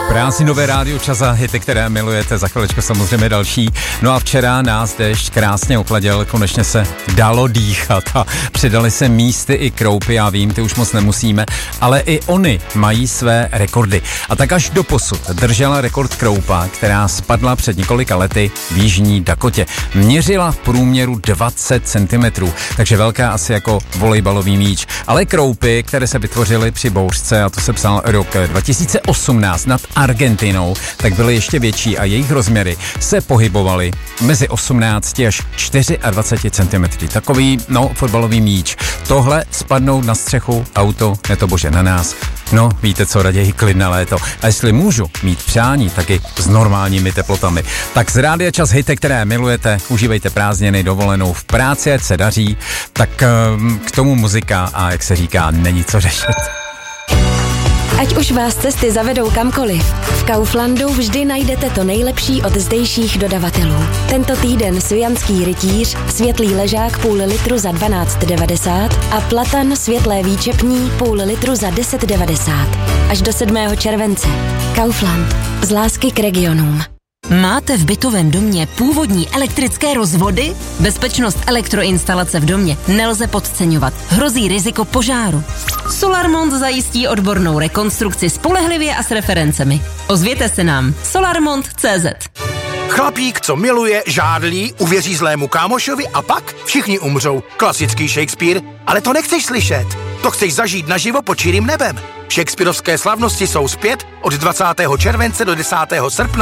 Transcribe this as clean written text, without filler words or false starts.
Prázdninové rádio Čas a hity, které milujete, za chviličku samozřejmě další. No a včera nás déšť krásně ochladil, konečně se dalo dýchat a přidali se místy i kroupy, já vím, ty už moc nemusíme, ale i oni mají své rekordy. A tak až doposud držela rekord kroupa, která spadla před několika lety v Jižní Dakotě. Měřila v průměru 20 cm, takže velká asi jako volejbalový míč. Ale kroupy, které se vytvořily při bouřce, a to se psal rok 2018 nad Argentinou, tak byly ještě větší a jejich rozměry se pohybovaly mezi 18 až 24 cm. Takový, fotbalový míč. Tohle spadnout na střechu, auto, ne to bože na nás. No, víte co, raději klidné léto. A jestli můžu mít přání, taky s normálními teplotami. Tak z rádia Čas hity, které milujete, užívejte prázdniny, dovolenou v práci, ať se daří, tak k tomu muzika a jak se říká, není co řešit. Ať už vás cesty zavedou kamkoliv, v Kauflandu vždy najdete to nejlepší od zdejších dodavatelů. Tento týden Svijanský rytíř, světlý ležák půl litru za 12,90 a platan světlé výčepní půl litru za 10,90. Až do 7. července. Kaufland. Z lásky k regionům. Máte v bytovém domě původní elektrické rozvody? Bezpečnost elektroinstalace v domě nelze podceňovat. Hrozí riziko požáru. Solarmont zajistí odbornou rekonstrukci spolehlivě a s referencemi. Ozvěte se nám. solarmont.cz. Chlapík, co miluje, žádlí, uvěří zlému kámošovi a pak všichni umřou. Klasický Shakespeare, ale to nechceš slyšet. To chceš zažít naživo pod čirým nebem. Shakespearovské slavnosti jsou zpět od 20. července do 10. srpna